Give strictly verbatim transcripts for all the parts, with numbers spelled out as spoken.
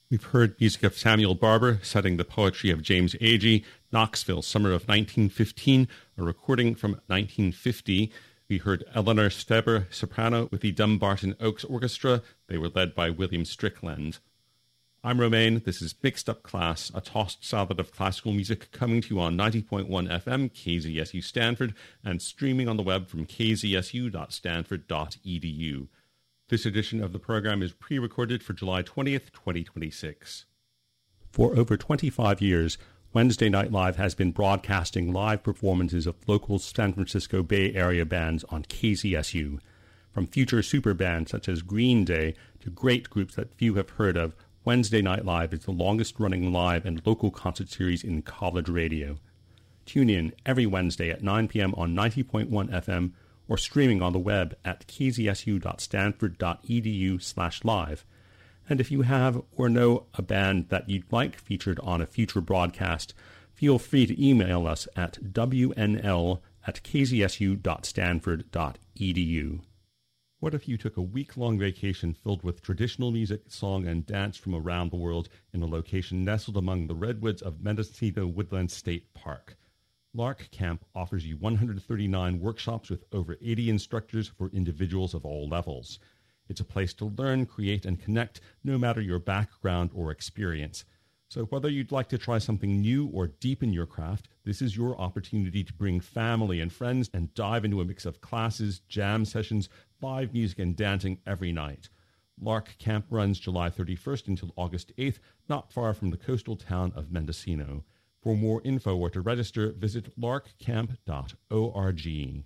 We've heard music of Samuel Barber, setting the poetry of James Agee, Knoxville, summer of nineteen fifteen, a recording from nineteen fifty. We heard Eleanor Steber, soprano, with the Dumbarton Oaks Orchestra. They were led by William Strickland. I'm Romain. This is Mixed Up Class, a tossed salad of classical music coming to you on ninety point one F M, K Z S U Stanford, and streaming on the web from k z s u dot stanford dot e d u. This edition of the program is pre-recorded for July twentieth, twenty twenty-six. For over twenty-five years, Wednesday Night Live has been broadcasting live performances of local San Francisco Bay Area bands on K Z S U. From future super bands such as Green Day to great groups that few have heard of, Wednesday Night Live is the longest-running live and local concert series in college radio. Tune in every Wednesday at nine p.m. on ninety point one F M or streaming on the web at k z s u dot stanford dot e d u slash live. And if you have or know a band that you'd like featured on a future broadcast, feel free to email us at w n l at k z s u dot stanford dot e d u. What if you took a week-long vacation filled with traditional music, song, and dance from around the world in a location nestled among the redwoods of Mendocino Woodland State Park? Lark Camp offers you one hundred thirty-nine workshops with over eighty instructors for individuals of all levels. It's a place to learn, create, and connect, no matter your background or experience. So whether you'd like to try something new or deepen your craft, this is your opportunity to bring family and friends and dive into a mix of classes, jam sessions, live music, and dancing every night. Lark Camp runs July thirty-first until August eighth, not far from the coastal town of Mendocino. For more info or to register, visit lark camp dot org.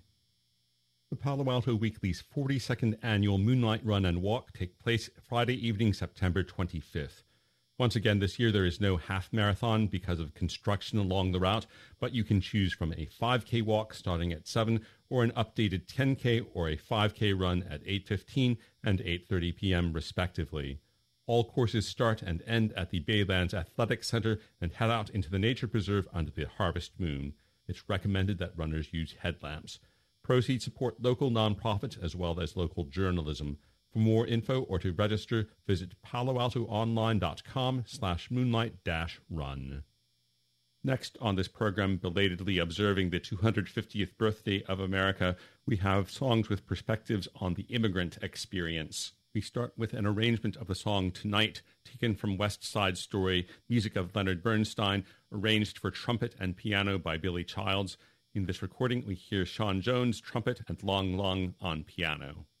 The Palo Alto Weekly's forty-second annual Moonlight Run and Walk take place Friday evening, September twenty-fifth. Once again, this year there is no half marathon because of construction along the route, but you can choose from a five K walk starting at seven or an updated ten K or a five K run at eight fifteen and eight thirty p.m. respectively. All courses start and end at the Baylands Athletic Center and head out into the nature preserve under the harvest moon. It's recommended that runners use headlamps. Proceeds support local nonprofits as well as local journalism. For more info or to register, visit paloaltoonline.com slash moonlight dash run. Next on this program, belatedly observing the two hundred fiftieth birthday of America, we have songs with perspectives on the immigrant experience. We start with an arrangement of the song Tonight, taken from West Side Story, music of Leonard Bernstein, arranged for trumpet and piano by Billy Childs. In this recording, we hear Sean Jones, trumpet, and Long Long on piano.